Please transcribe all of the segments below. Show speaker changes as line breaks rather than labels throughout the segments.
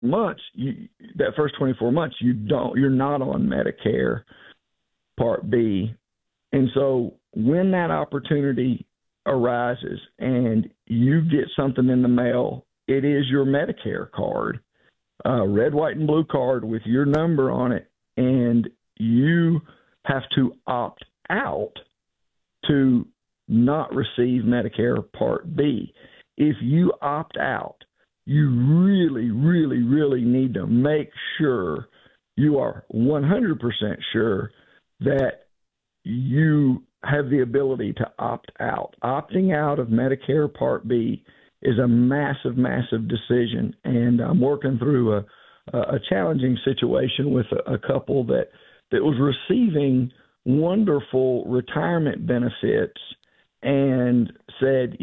months, that first 24 months, you're not on Medicare Part B. And so when that opportunity arises and you get something in the mail, it is your Medicare card, red, white, and blue card with your number on it, and you have to opt out to not receive Medicare Part B. If you opt out, you really, really, really need to make sure you are 100% sure that you have the ability to opt out. Opting out of Medicare Part B is a massive, massive decision, and I'm working through a challenging situation with a couple that was receiving wonderful retirement benefits and said,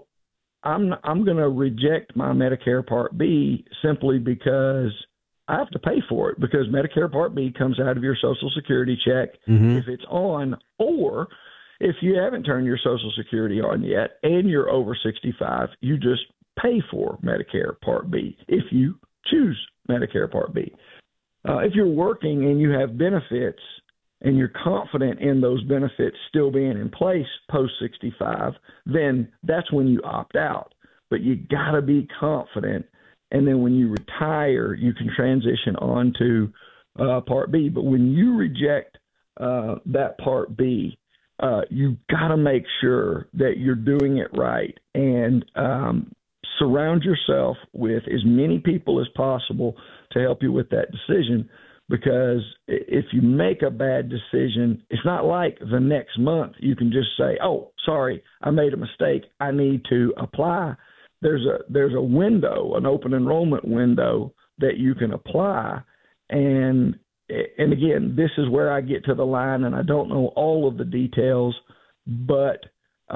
I'm going to reject my Medicare Part B simply because I have to pay for it, because Medicare Part B comes out of your Social Security check if it's on, or if you haven't turned your Social Security on yet and you're over 65, you just pay for Medicare Part B if you choose Medicare Part B. If you're working and you have benefits and you're confident in those benefits still being in place post 65, then that's when you opt out. But you got to be confident, and then when you retire, you can transition on to Part B. But when you reject that Part B, you've got to make sure that you're doing it right, and surround yourself with as many people as possible to help you with that decision. Because if you make a bad decision, it's not like the next month you can just say, oh, sorry, I made a mistake, I need to apply. There's a window, an open enrollment window that you can apply. And again, this is where I get to the line, and I don't know all of the details, but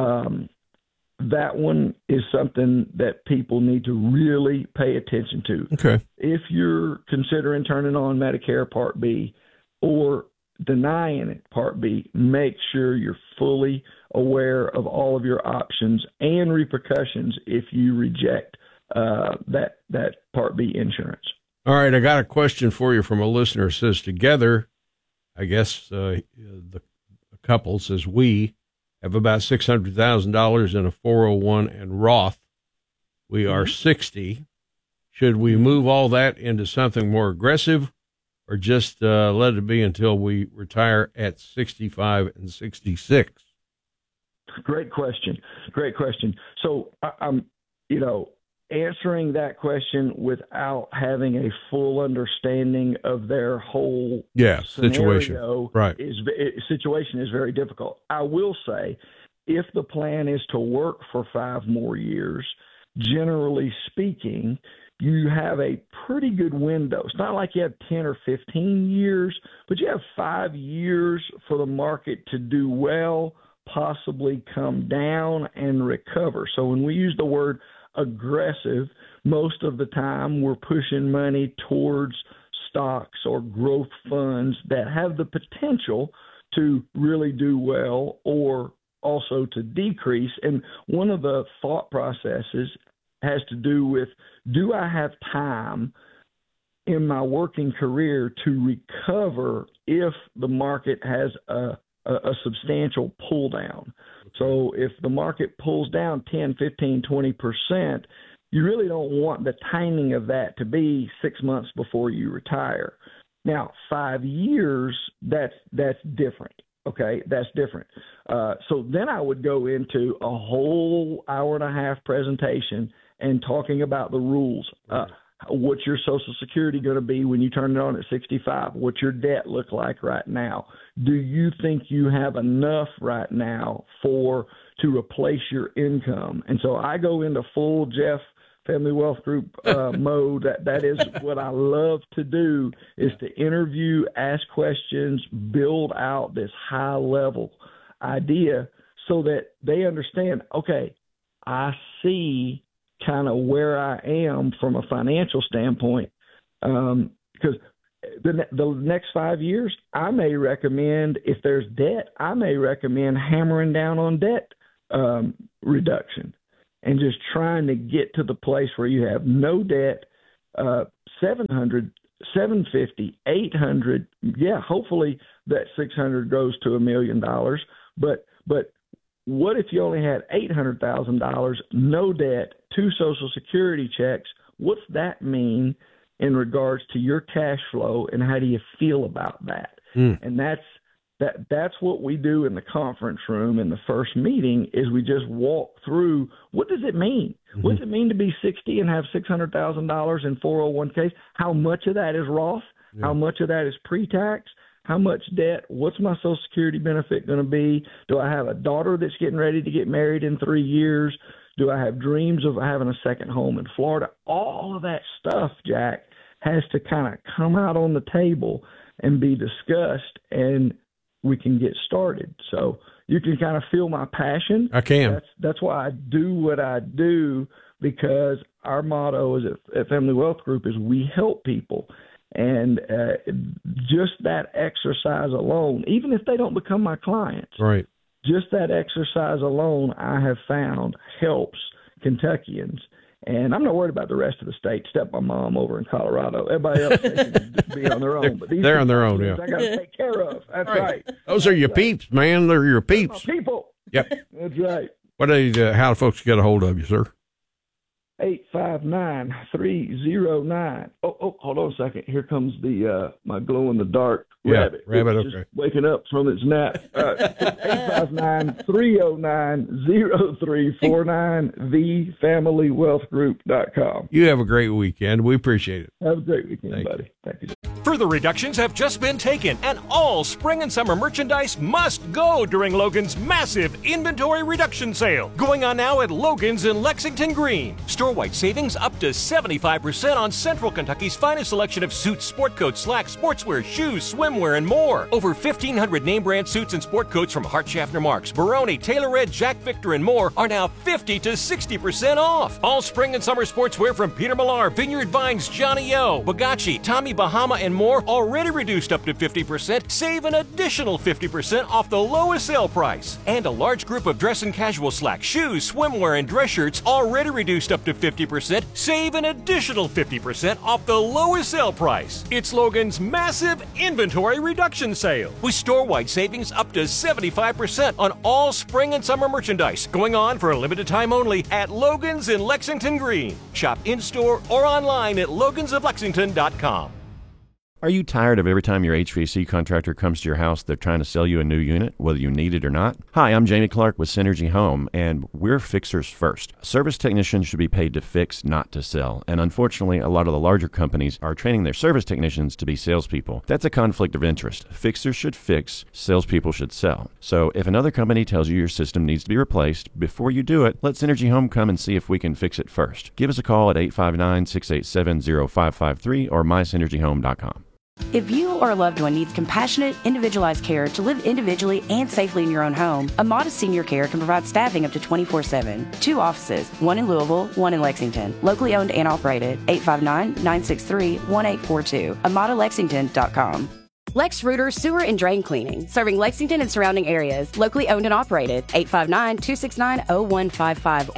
that one is something that people need to really pay attention to.
Okay.
If you're considering turning on Medicare Part B or denying it Part B, make sure you're fully aware of all of your options and repercussions if you reject that Part B insurance.
All right, I got a question for you from a listener. It says, together, I guess the couple says, we have about $600,000 in a 401 and Roth. We are 60. Should we move all that into something more aggressive, or just let it be until we retire at 65 and 66?
Great question. So I'm, answering that question without having a full understanding of their whole
situation, right?
Situation is very difficult. I will say, if the plan is to work for 5 more years, generally speaking, you have a pretty good window. It's not like you have 10 or 15 years, but you have 5 years for the market to do well, possibly come down and recover. So when we use the word aggressive, most of the time we're pushing money towards stocks or growth funds that have the potential to really do well or also to decrease. And one of the thought processes has to do with, do I have time in my working career to recover if the market has a substantial pull down? So if the market pulls down 10, 15, 20%, you really don't want the timing of that to be 6 months before you retire. Now, 5 years, that's different. Okay, that's different. So then I would go into a whole hour-and-a-half presentation and talking about the rules. What's your Social Security going to be when you turn it on at 65? What's your debt look like right now? Do you think you have enough right now to replace your income? And so I go into full Jeff Family Wealth Group mode. That is what I love to do, is to interview, ask questions, build out this high-level idea so that they understand, okay, I see kind of where I am from a financial standpoint, because the next 5 years, I may recommend, if there's debt, I may recommend hammering down on debt reduction and just trying to get to the place where you have no debt, 700, 750, 800. Yeah, hopefully that 600 goes to $1 million. But what if you only had $800,000, no debt, 2 Social Security checks? What's that mean in regards to your cash flow, and how do you feel about that? And that's what we do in the conference room in the first meeting, is we just walk through, what does it mean? What does it mean to be 60 and have $600,000 in 401ks? How much of that is Roth? How much of that is pre-tax? How much debt? What's my Social Security benefit going to be? Do I have a daughter that's getting ready to get married in 3 years? Do I have dreams of having a second home in Florida? All of that stuff, Jack, has to kind of come out on the table and be discussed, and we can get started. So you can kind of feel my passion.
I can.
That's why I do what I do, because our motto at Family Wealth Group is we help people. And just that exercise alone, even if they don't become my clients,
right?
Just that exercise alone, I have found, helps Kentuckians. And I'm not worried about the rest of the state, except my mom over in Colorado. Everybody else can be on their own. But these
they're on their own, yeah.
I got to take care of. That's right.
Those are your peeps, man. They're your peeps.
My people.
Yep.
That's right.
How do folks get a hold of you, sir?
859-309. Oh, hold on a second. Here comes the my glow-in-the-dark rabbit.
Rabbit,
it's
okay.
Just waking up from its nap. 859-309-0349, thefamilywealthgroup.com.
You have a great weekend. We appreciate it.
Have a great weekend, buddy. Thank you.
Further reductions have just been taken, and all spring and summer merchandise must go during Logan's massive inventory reduction sale. Going on now at Logan's in Lexington Green. Store-wide savings up to 75% on Central Kentucky's finest selection of suits, sport coats, slacks, sportswear, shoes, swimwear, and more. Over 1,500 name-brand suits and sport coats from Hart Schaffner Marks, Baroni, Taylor Red, Jack Victor, and more are now 50 to 60% off. All spring and summer sportswear from Peter Millar, Vineyard Vines, Johnny O, Bugatti, Tommy Bahama, and more already reduced up to 50%. Save an additional 50% off the lowest sale price. And a large group of dress and casual slacks, shoes, swimwear, and dress shirts already reduced up to 50%. Save an additional 50% off the lowest sale price. It's Logan's massive inventory reduction sale with store-wide savings up to 75% on all spring and summer merchandise, going on for a limited time only at Logan's in Lexington Green. Shop in-store or online at logansoflexington.com.
Are you tired of every time your HVAC contractor comes to your house, they're trying to sell you a new unit, whether you need it or not? Hi, I'm Jamie Clark with Synergy Home, and we're fixers first. Service technicians should be paid to fix, not to sell. And unfortunately, a lot of the larger companies are training their service technicians to be salespeople. That's a conflict of interest. Fixers should fix, salespeople should sell. So if another company tells you your system needs to be replaced, before you do it, let Synergy Home come and see if we can fix it first. Give us a call at 859-687-0553 or mysynergyhome.com.
If you or a loved one needs compassionate, individualized care to live individually and safely in your own home, Amada Senior Care can provide staffing up to 24/7. 2 offices, one in Louisville, one in Lexington. Locally owned and operated. 859-963-1842. AmadaLexington.com. Lex Rooter Sewer and Drain Cleaning, serving Lexington and surrounding areas. Locally owned and operated. 859-269-0155.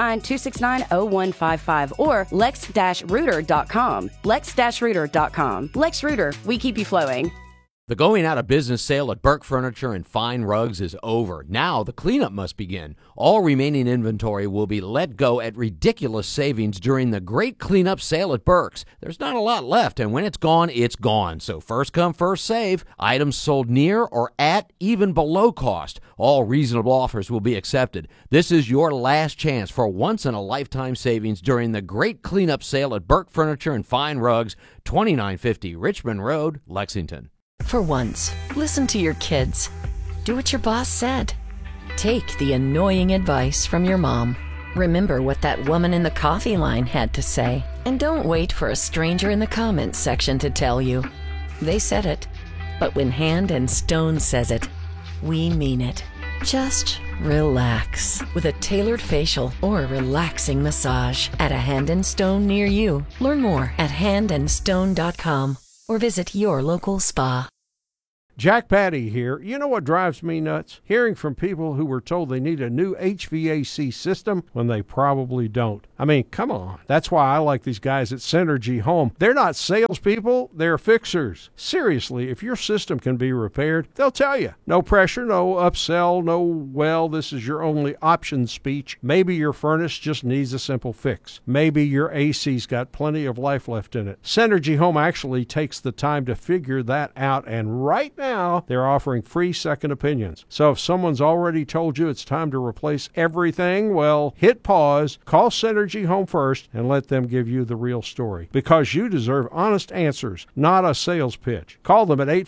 859-269-0155 or lex-rooter.com. lex-rooter.com. Lex Rooter, we keep you flowing.
The going out of business sale at Burke Furniture and Fine Rugs is over. Now the cleanup must begin. All remaining inventory will be let go at ridiculous savings during the great cleanup sale at Burke's. There's not a lot left, and when it's gone, it's gone. So first come, first save. Items sold near or at, even below cost. All reasonable offers will be accepted. This is your last chance for once-in-a-lifetime savings during the great cleanup sale at Burke Furniture and Fine Rugs, 2950 Richmond Road, Lexington.
For once, listen to your kids. Do what your boss said. Take the annoying advice from your mom. Remember what that woman in the coffee line had to say. And don't wait for a stranger in the comments section to tell you. They said it. But when Hand and Stone says it, we mean it. Just relax with a tailored facial or a relaxing massage at a Hand and Stone near you. Learn more at handandstone.com or visit your local spa.
Jack Patty here. You know what drives me nuts? Hearing from people who were told they need a new HVAC system when they probably don't. I mean, come on. That's why I like these guys at Synergy Home. They're not salespeople, they're fixers. Seriously, if your system can be repaired, they'll tell you. No pressure, no upsell, no, well, this is your only option speech. Maybe your furnace just needs a simple fix. Maybe your AC's got plenty of life left in it. Synergy Home actually takes the time to figure that out, and right now they're offering free second opinions. So if someone's already told you it's time to replace everything, well, hit pause, call Synergy Home first, and let them give you the real story. Because you deserve honest answers, not a sales pitch. Call them at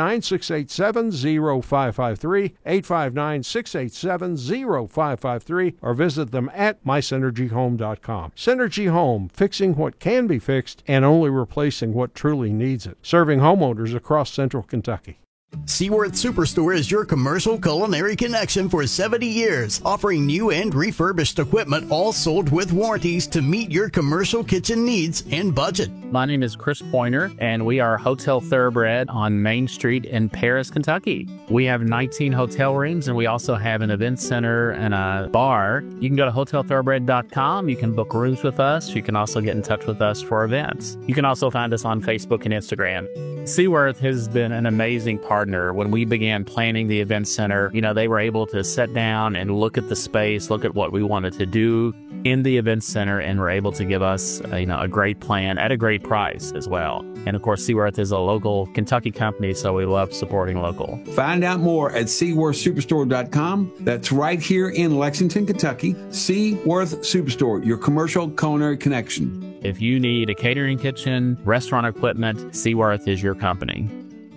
859-687-0553, 859-687-0553, or visit them at mysynergyhome.com. Synergy Home, fixing what can be fixed and only replacing what truly needs it. Serving homeowners across central Kentucky.
Seaworth Superstore is your commercial culinary connection for 70 years, offering new and refurbished equipment, all sold with warranties to meet your commercial kitchen needs and budget.
My name is Chris Pointer, and we are Hotel Thoroughbred on Main Street in Paris, Kentucky. We have 19 hotel rooms, and we also have an event center and a bar. You can go to hotelthoroughbred.com. You can book rooms with us. You can also get in touch with us for events. You can also find us on Facebook and Instagram. Seaworth has been an amazing partner. When we began planning the event center, they were able to sit down and look at the space, look at what we wanted to do in the event center, and were able to give us a great plan at a great price as well. And of course, Seaworth is a local Kentucky company, so we love supporting local.
Find out more at SeaworthSuperstore.com. That's right here in Lexington, Kentucky. Seaworth Superstore, your commercial culinary connection.
If you need a catering kitchen, restaurant equipment, Seaworth is your company.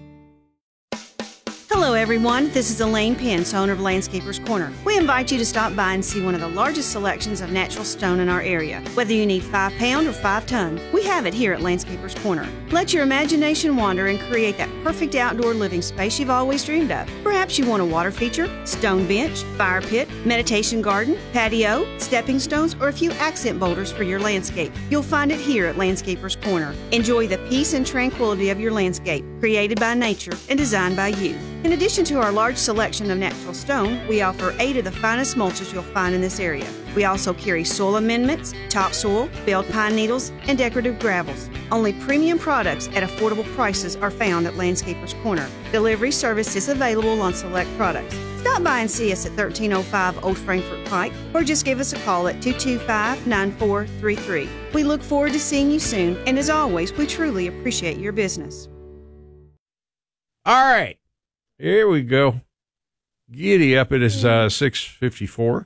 Hello everyone, this is Elaine Pence, owner of Landscapers Corner. We invite you to stop by and see one of the largest selections of natural stone in our area. Whether you need 5 pound or 5 ton, we have it here at Landscapers Corner. Let your imagination wander and create that perfect outdoor living space you've always dreamed of. Perhaps you want a water feature, stone bench, fire pit, meditation garden, patio, stepping stones, or a few accent boulders for your landscape. You'll find it here at Landscapers Corner. Enjoy the peace and tranquility of your landscape, created by nature and designed by you. In addition to our large selection of natural stone, we offer 8 of the finest mulches you'll find in this area. We also carry soil amendments, topsoil, belled pine needles, and decorative gravels. Only premium products at affordable prices are found at Landscapers Corner. Delivery service is available on select products. Stop by and see us at 1305 Old Frankfort Pike, or just give us a call at 225-9433. We look forward to seeing you soon, and as always, we truly appreciate your business.
All right. Here we go. Giddy up. It is 6:54,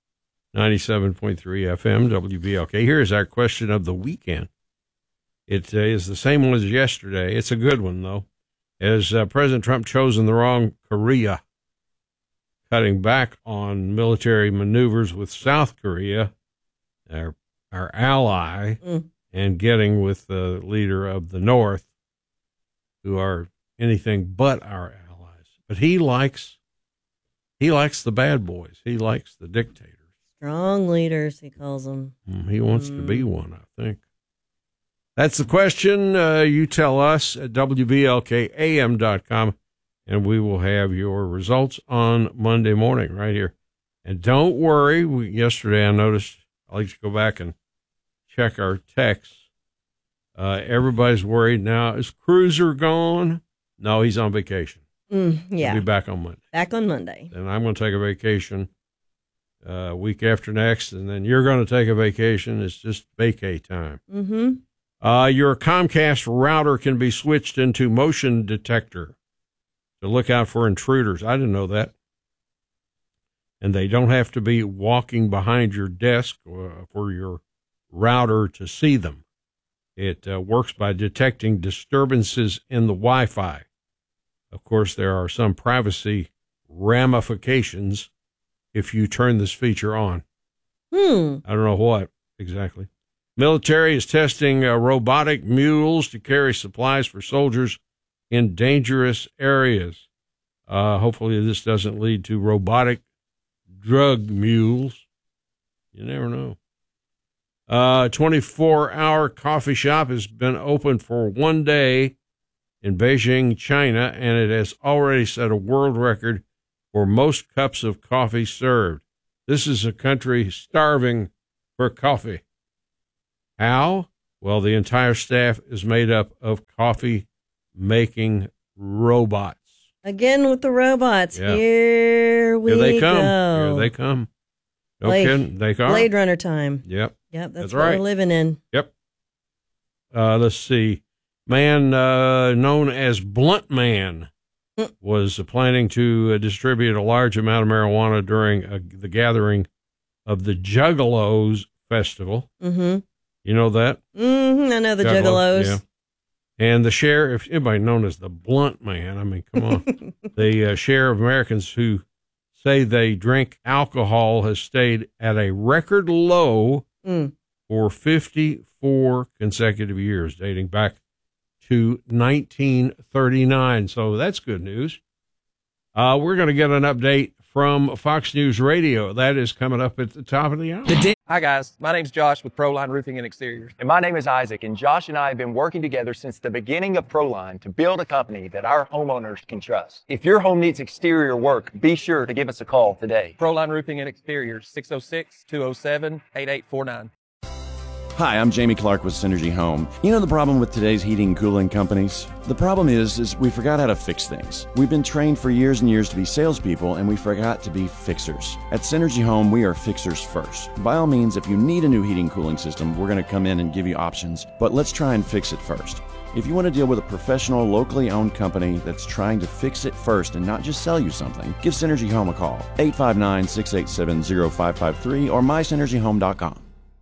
97.3 FM, WVLK. Here is our question of the weekend. It is the same one as yesterday. It's a good one, though. Has President Trump chosen the wrong Korea, cutting back on military maneuvers with South Korea, our ally, and getting with the leader of the North, who are anything but our allies? But he likes the bad boys. He likes the dictators.
Strong leaders, he calls them.
He wants to be one, I think. That's the question. You tell us at WVLKAM.com, and we will have your results on Monday morning right here. And don't worry, yesterday I noticed, I like to go back and check our texts. Everybody's worried now. Is Cruiser gone? No, he's on vacation.
Yeah.
He'll be back on Monday.
Back on Monday.
And I'm going to take a vacation week after next, and then you're going to take a vacation. It's just vacay time.
Mm-hmm.
Your Comcast router can be switched into motion detector to look out for intruders. I didn't know that. And they don't have to be walking behind your desk for your router to see them. It works by detecting disturbances in the Wi-Fi. Of course, there are some privacy ramifications if you turn this feature on. I don't know what exactly. Military is testing robotic mules to carry supplies for soldiers in dangerous areas. Hopefully this doesn't lead to robotic drug mules. You never know. 24-hour coffee shop has been open for one day in Beijing, China, and it has already set a world record for most cups of coffee served. This is a country starving for coffee. How? Well, the entire staff is made up of coffee-making robots.
Again with the robots.
Yeah.
Here
they come.
go.
Here they come. No kidding. They come.
Blade Runner time.
Yep.
Yep, that's
right.
what we're living in.
Yep. Let's see. Man known as Blunt Man was planning to distribute a large amount of marijuana during the gathering of the Juggalos Festival.
Mm-hmm.
You know that?
Mm-hmm. I know the Juggalos.
Yeah. And the share, if anybody known as the Blunt Man, I mean, come on. The share of Americans who say they drink alcohol has stayed at a record low for 54 consecutive years, dating back to 1939. So that's good news. We're going to get an update from Fox News Radio. That is coming up at the top of the hour.
Hi, guys. My name's Josh with Proline Roofing and Exteriors. And my name is Isaac, and Josh and I have been working together since the beginning of Proline to build a company that our homeowners can trust. If your home needs exterior work, be sure to give us a call today. Proline Roofing and Exteriors, 606-207-8849.
Hi, I'm Jamie Clark with Synergy Home. You know the problem with today's heating and cooling companies? The problem is we forgot how to fix things. We've been trained for years and years to be salespeople, and we forgot to be fixers. At Synergy Home, we are fixers first. By all means, if you need a new heating and cooling system, we're going to come in and give you options, but let's try and fix it first. If you want to deal with a professional, locally owned company that's trying to fix it first and not just sell you something, give Synergy Home a call. 859-687-0553 or mysynergyhome.com.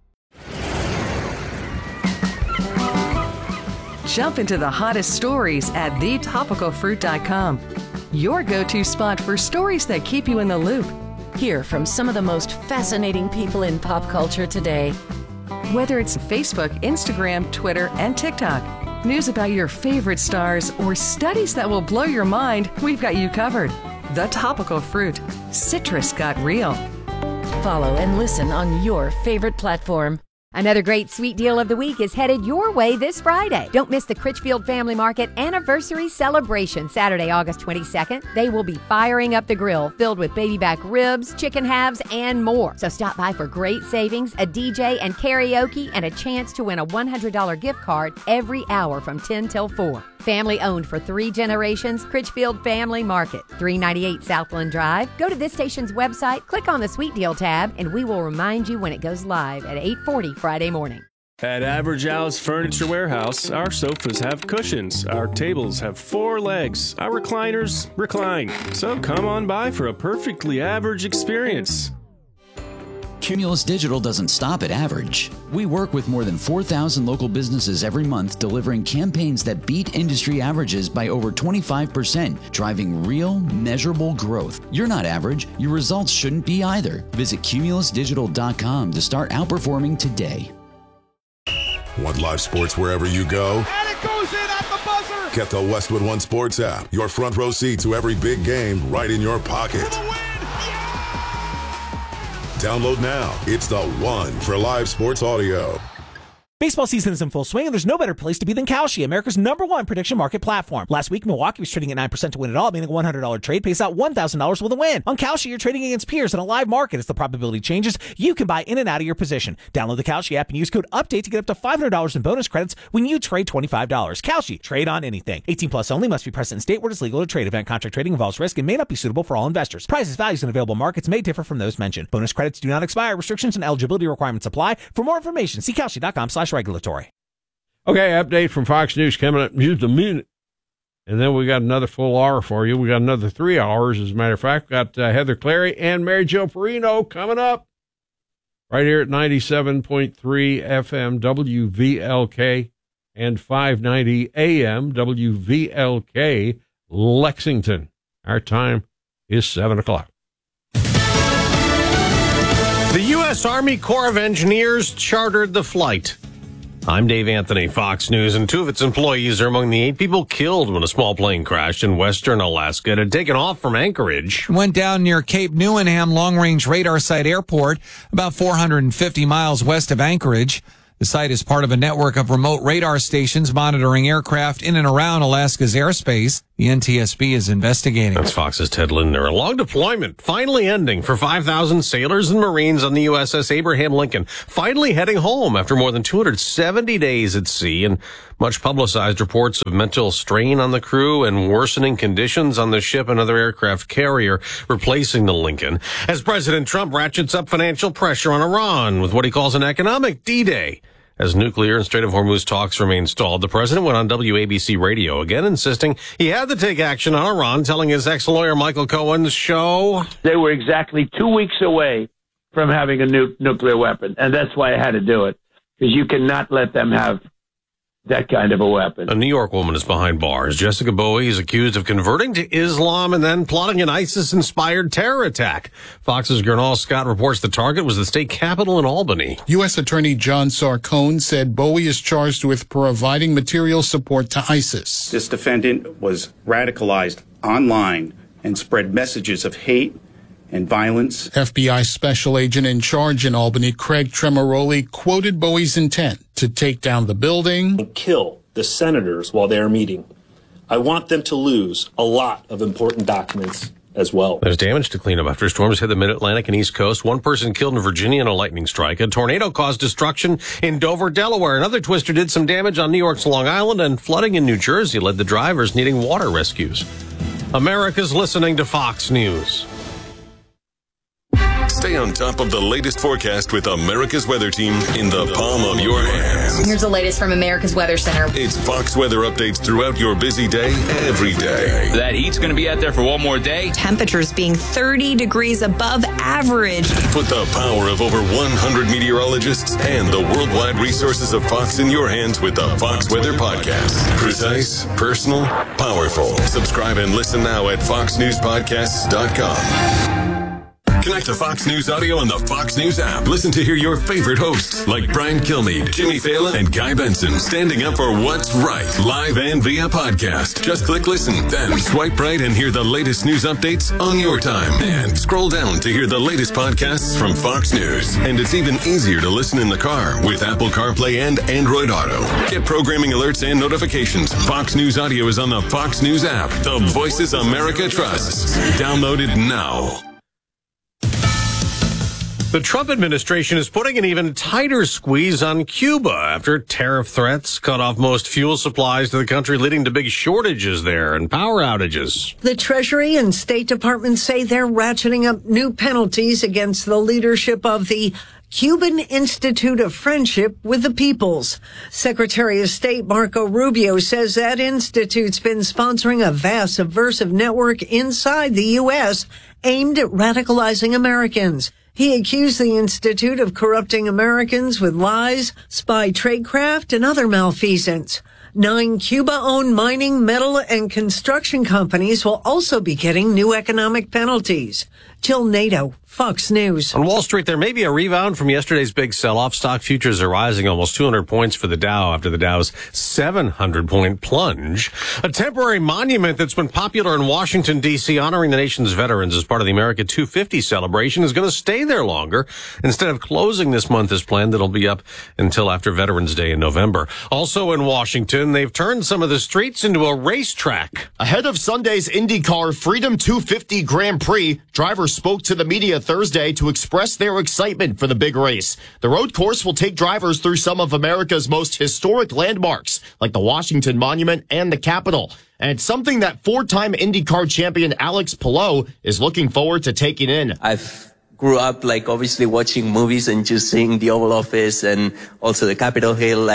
Jump into the hottest stories at thetopicalfruit.com. Your go-to spot for stories that keep you in the loop.
Hear from some of the most fascinating people in pop culture today.
Whether it's Facebook, Instagram, Twitter, and TikTok, news about your favorite stars, or studies that will blow your mind, we've got you covered. The Topical Fruit. Citrus got real.
Follow and listen on your favorite platform.
Another great sweet deal of the week is headed your way this Friday. Don't miss the Critchfield Family Market Anniversary Celebration, Saturday, August 22nd. They will be firing up the grill, filled with baby back ribs, chicken halves, and more. So stop by for great savings, a DJ and karaoke, and a chance to win a $100 gift card every hour from 10 till 4. Family owned for 3 generations, Critchfield Family Market, 398 Southland Drive. Go to this station's website, click on the Sweet Deal tab, and we will remind you when it goes live at 8:40 Friday morning.
At Average Al's Furniture Warehouse, our sofas have cushions, our tables have 4 legs, our recliners recline. So come on by for a perfectly average experience.
Cumulus Digital doesn't stop at average. We work with more than 4,000 local businesses every month, delivering campaigns that beat industry averages by over 25%, driving real, measurable growth. You're not average. Your results shouldn't be either. Visit cumulusdigital.com to start outperforming today.
Want live sports wherever you go?
And it goes in at the buzzer!
Get the Westwood One Sports app. Your front row seat to every big game right in your pocket. Download now. It's the one for live sports audio.
Baseball season is in full swing, and there's no better place to be than Kalshi, America's #1 prediction market platform. Last week, Milwaukee was trading at 9% to win it all, meaning a $100 trade pays out $1,000 with a win. On Kalshi, you're trading against peers in a live market. As the probability changes, you can buy in and out of your position. Download the Kalshi app and use code UPDATE to get up to $500 in bonus credits when you trade $25. Kalshi, trade on anything. 18 plus only, must be present in state where it's legal to trade. Event contract trading involves risk and may not be suitable for all investors. Prices, values, and available markets may differ from those mentioned. Bonus credits do not expire. Restrictions and eligibility requirements apply. For more information, see Kalshi.com/regulatory.
Okay, update from Fox News coming up in just a minute. And then we got another full hour for you. We got another 3 hours, as a matter of fact. We got Heather Clary and Mary Jo Perino coming up right here at 97.3 FM WVLK and 590 AM WVLK Lexington. Our time is 7 o'clock.
The U.S. Army Corps of Engineers chartered the flight. I'm Dave Anthony, Fox News, and 2 of its employees are among the 8 people killed when a small plane crashed in western Alaska. It had taken off from Anchorage.
Went down near Cape Newenham Long Range Radar Site Airport, about 450 miles west of Anchorage.
The site is part of a network of remote radar stations monitoring aircraft in and around Alaska's airspace. The NTSB is investigating.
That's Fox's Ted Lindner. A long deployment finally ending for 5,000 sailors and Marines on the USS Abraham Lincoln, finally heading home after more than 270 days at sea, and much publicized reports of mental strain on the crew and worsening conditions on the ship, another aircraft carrier replacing the Lincoln, as President Trump ratchets up financial pressure on Iran with what he calls an economic D-Day. As nuclear and Strait of Hormuz talks remain stalled, the president went on WABC radio again, insisting he had to take action on Iran, telling his ex-lawyer Michael Cohen's show,
they were exactly 2 weeks away from having a nuclear weapon, and that's why I had to do it, because you cannot let them have that kind of a weapon.
A New York woman is behind bars. Jessica Bowie is accused of converting to Islam and then plotting an ISIS-inspired terror attack. Fox's Gernal Scott reports the target was the state capitol in Albany.
U.S. Attorney John Sarcone said Bowie is charged with providing material support to ISIS.
This defendant was radicalized online and spread messages of hate and violence.
FBI special agent in charge in Albany, Craig Tremoroli, quoted Bowie's intent to take down the building
and kill the senators while they are meeting. I want them to lose a lot of important documents as well.
There's damage to clean up after storms hit the mid-Atlantic and East Coast. One person killed in Virginia in a lightning strike. A tornado caused destruction in Dover, Delaware. Another twister did some damage on New York's Long Island, and flooding in New Jersey led the drivers needing water rescues. America's listening to Fox News.
Stay on top of the latest forecast with America's Weather Team in the palm of your hands.
Here's the latest from America's Weather Center.
It's Fox weather updates throughout your busy day, every day.
That heat's going to be out there for one more day.
Temperatures being 30 degrees above average.
Put the power of over 100 meteorologists and the worldwide resources of Fox in your hands with the Fox Weather Podcast. Precise, personal, powerful. Subscribe and listen now at foxnewspodcasts.com. Connect to Fox News Audio on the Fox News app. Listen to hear your favorite hosts like Brian Kilmeade, Jimmy Fallon, and Guy Benson standing up for what's right, live and via podcast. Just click listen, then swipe right and hear the latest news updates on your time. And scroll down to hear the latest podcasts from Fox News. And it's even easier to listen in the car with Apple CarPlay and Android Auto. Get programming alerts and notifications. Fox News Audio is on the Fox News app. The voices America trusts. Download it now.
The Trump administration is putting an even tighter squeeze on Cuba after tariff threats cut off most fuel supplies to the country, leading to big shortages there and power outages.
The Treasury and State Department say they're ratcheting up new penalties against the leadership of the Cuban Institute of Friendship with the Peoples. Secretary of State Marco Rubio says that institute's been sponsoring a vast subversive network inside the U.S. aimed at radicalizing Americans. He accused the Institute of corrupting Americans with lies, spy tradecraft, and other malfeasance. 9 Cuba-owned mining, metal, and construction companies will also be getting new economic penalties. Jill Nato, Fox News.
On Wall Street, there may be a rebound from yesterday's big sell-off. Stock futures are rising almost 200 points for the Dow after the Dow's 700-point plunge. A temporary monument that's been popular in Washington, D.C., honoring the nation's veterans as part of the America 250 celebration is going to stay there longer. Instead of closing this month as planned, it'll be up until after Veterans Day in November. Also in Washington, they've turned some of the streets into a racetrack.
Ahead of Sunday's IndyCar Freedom 250 Grand Prix, drivers spoke to the media Thursday to express their excitement for the big race. The road course will take drivers through some of America's most historic landmarks, like the Washington Monument and the Capitol. And it's something that 4-time IndyCar champion Alex Palou is looking forward to taking in.
I've grew up, obviously watching movies and just seeing the Oval Office and also the Capitol Hill,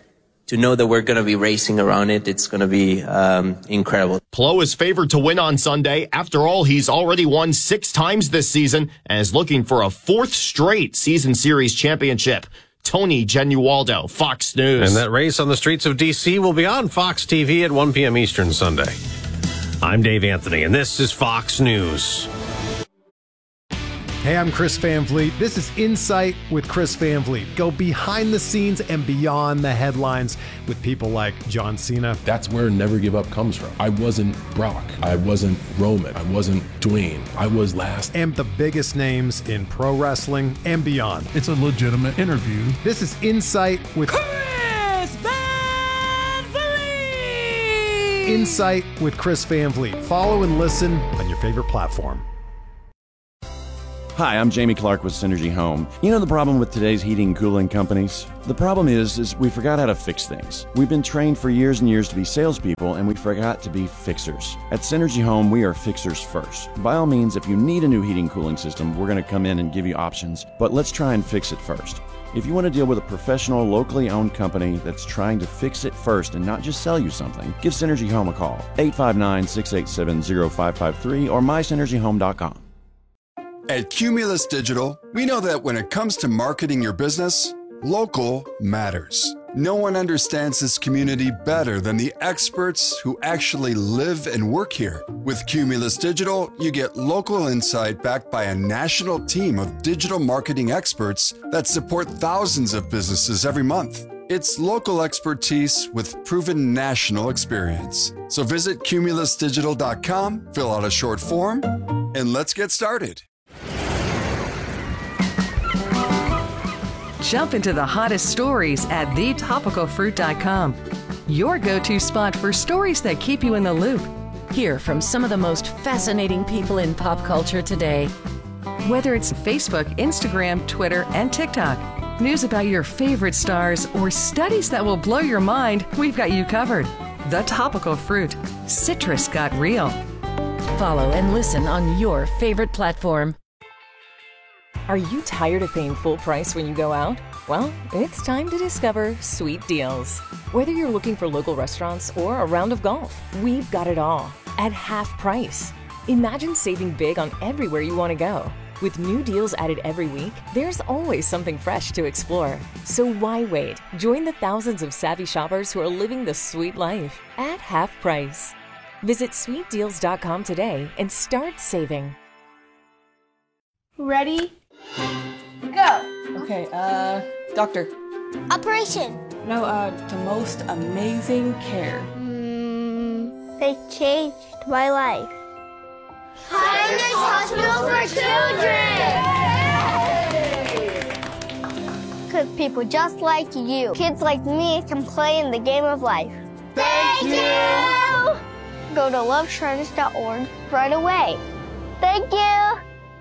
to know that we're going to be racing around it, it's going to be incredible.
Palou is favored to win on Sunday. After all, he's already won 6 times this season and is looking for a 4th straight season series championship. Tony Genualdo, Fox News.
And that race on the streets of D.C. will be on Fox TV at 1 p.m. Eastern Sunday. I'm Dave Anthony, and this is Fox News.
Hey, I'm Chris Van Vliet. This is Insight with Chris Van Vliet. Go behind the scenes and beyond the headlines with people like John Cena.
That's where Never Give Up comes from. I wasn't Brock. I wasn't Roman. I wasn't Dwayne. I was last.
And the biggest names in pro wrestling and beyond.
It's a legitimate interview.
This is Insight with
Chris Van Vliet.
Insight with Chris Van Vliet. Follow and listen on your favorite platform.
Hi, I'm Jamie Clark with Synergy Home. You know the problem with today's heating and cooling companies? The problem is we forgot how to fix things. We've been trained for years and years to be salespeople, and we forgot to be fixers. At Synergy Home, we are fixers first. By all means, if you need a new heating and cooling system, we're going to come in and give you options, but let's try and fix it first. If you want to deal with a professional, locally owned company that's trying to fix it first and not just sell you something, give Synergy Home a call. 859-687-0553 or mysynergyhome.com.
At Cumulus Digital, we know that when it comes to marketing your business, local matters. No one understands this community better than the experts who actually live and work here. With Cumulus Digital, you get local insight backed by a national team of digital marketing experts that support thousands of businesses every month. It's local expertise with proven national experience. So visit cumulusdigital.com, fill out a short form, and let's get started.
Jump into the hottest stories at thetopicalfruit.com. Your go-to spot for stories that keep you in the loop.
Hear from some of the most fascinating people in pop culture today.
Whether it's Facebook, Instagram, Twitter, and TikTok, news about your favorite stars, or studies that will blow your mind, we've got you covered. The Topical Fruit. Citrus got real.
Follow and listen on your favorite platform.
Are you tired of paying full price when you go out? Well, it's time to discover Sweet Deals. Whether you're looking for local restaurants or a round of golf, we've got it all at half price. Imagine saving big on everywhere you want to go. With new deals added every week, there's always something fresh to explore. So why wait? Join the thousands of savvy shoppers who are living the sweet life at half price. Visit sweetdeals.com today and start saving.
Ready? Go!
Okay, doctor.
Operation!
No, the most amazing care.
They changed my life. Highness Hospital for Children! Because people just like you, kids like me, can play in the game of life. Thank you! Go to loveshriners.org right away. Thank you!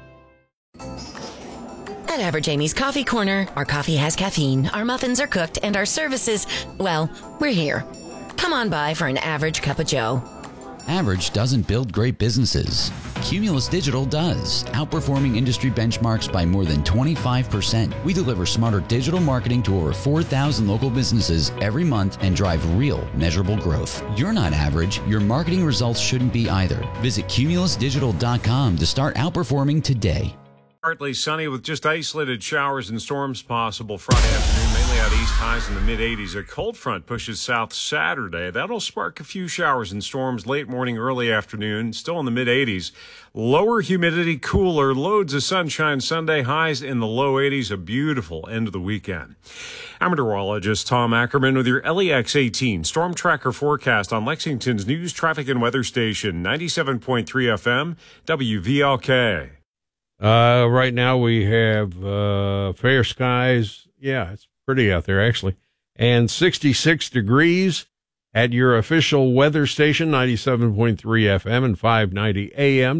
At Average Amy's Coffee Corner, our coffee has caffeine, our muffins are cooked, and our services, well, we're here. Come on by for an average cup of joe.
Average doesn't build great businesses. Cumulus Digital does, outperforming industry benchmarks by more than 25%. We deliver smarter digital marketing to over 4,000 local businesses every month and drive real, measurable growth. You're not average. Your marketing results shouldn't be either. Visit cumulusdigital.com to start outperforming today.
Partly sunny with just isolated showers and storms possible Friday afternoon, mainly out east, highs in the mid-80s. A cold front pushes south Saturday. That'll spark a few showers and storms late morning, early afternoon, still in the mid-80s. Lower humidity, cooler, loads of sunshine Sunday, highs in the low 80s, a beautiful end of the weekend. I'm meteorologist Tom Ackerman with your LEX 18 Storm Tracker forecast on Lexington's news, traffic, and weather station, 97.3 FM, WVLK.
Right now we have fair skies. Yeah, it's pretty out there, actually. And 66 degrees at your official weather station, 97.3 FM and 590 AM,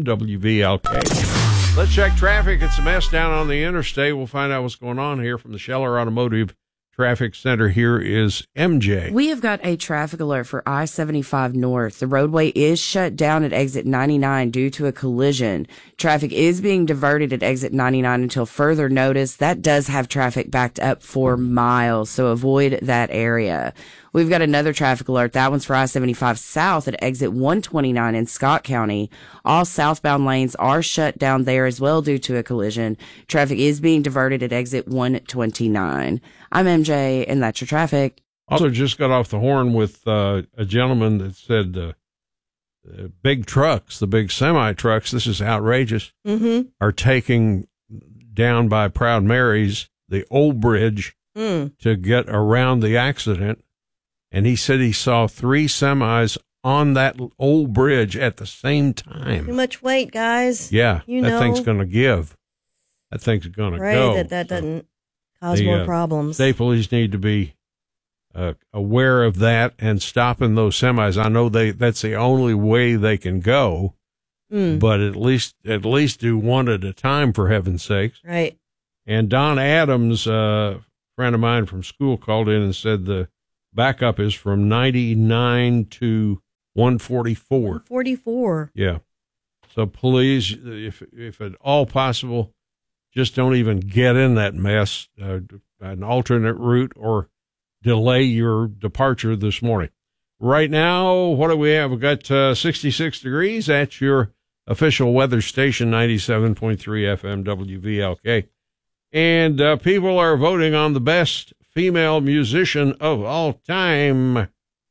WVLK. Let's check traffic. It's a mess down on the interstate. We'll find out what's going on here from the Scheller Automotive Traffic Center. Here is MJ.
We have got a traffic alert for I-75 North. The roadway is shut down at exit 99 due to a collision. Traffic is being diverted at exit 99 until further notice. That does have traffic backed up for miles, so avoid that area. We've got another traffic alert. That one's for I-75 South at exit 129 in Scott County. All southbound lanes are shut down there as well due to a collision. Traffic is being diverted at exit 129. I'm MJ, and that's your traffic.
Also just got off the horn with a gentleman that said big trucks, the big semi-trucks, this is outrageous, are taking down by Proud Mary's, the old bridge, to get around the accident. And he said he saw 3 semis on that old bridge at the same time.
Too much weight, guys.
Yeah,
you
that
know.
thing's going to give. That thing's going to go.
Right, that doesn't cause more problems.
State police need to be aware of that and stopping those semis. I know that's the only way they can go, but at least do one at a time, for heaven's sakes.
Right.
And Don Adams, a friend of mine from school, called in and said the backup is from 99 to 144.
144.
Yeah. So please, if at all possible, just don't even get in that mess. An alternate route or delay your departure this morning. Right now, what do we have? We've got 66 degrees at your official weather station, 97.3 FM WVLK. And people are voting on the best female musician of all time.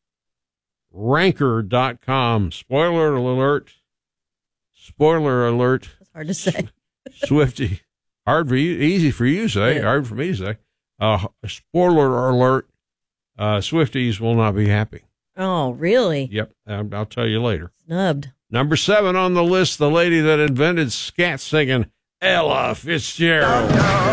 Ranker.com. Spoiler alert.
That's hard to say.
Swifty. Hard for you, easy for you to say, hard for me to say. Spoiler alert. Swifties will not be happy.
Oh, really?
Yep. I'll tell you later.
Snubbed.
Number 7 on the list, the lady that invented scat singing, Ella Fitzgerald.